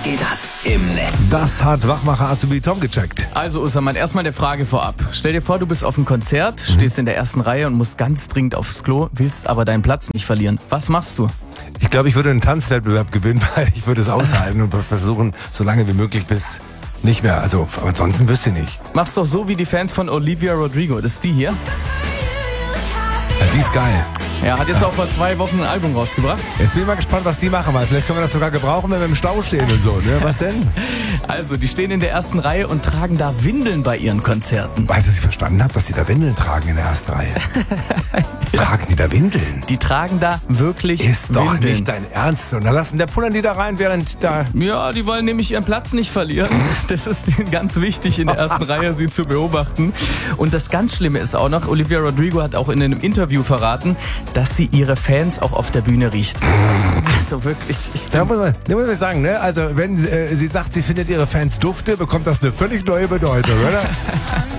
geht ab im Netz? Das hat Wachmacher Azubi Tom gecheckt. Also Usaman, erstmal eine Frage vorab. Stell dir vor, du bist auf einem Konzert, stehst in der ersten Reihe und musst ganz dringend aufs Klo, willst aber deinen Platz nicht verlieren. Was machst du? Ich glaube, ich würde einen Tanzwettbewerb gewinnen, weil ich würde es aushalten und versuchen, so lange wie möglich bis nicht mehr. Also, aber ansonsten wüsste ich nicht. Mach's doch so wie die Fans von Olivia Rodrigo. Das ist die hier. Ja, die ist geil. Er hat jetzt auch vor 2 Wochen ein Album rausgebracht. Jetzt bin ich mal gespannt, was die machen, weil vielleicht können wir das sogar gebrauchen, wenn wir im Stau stehen und so. Ne? Was denn? Also, die stehen in der ersten Reihe und tragen da Windeln bei ihren Konzerten. Weißt du, was ich verstanden habe, dass die da Windeln tragen in der ersten Reihe? Tragen die da Windeln? Die tragen da wirklich Ist doch Windeln. nicht dein Ernst. Und dann lassen der pullern die da rein, während da... Ja, die wollen nämlich ihren Platz nicht verlieren. Das ist denen ganz wichtig, in der ersten Reihe sie zu beobachten. Und das ganz Schlimme ist auch noch, Olivia Rodrigo hat auch in einem Interview verraten, dass sie ihre Fans auch auf der Bühne riecht. Also wirklich, Da muss man sagen, ne? Also wenn sie sagt, sie findet ihre Fans dufte, bekommt das eine völlig neue Bedeutung, oder?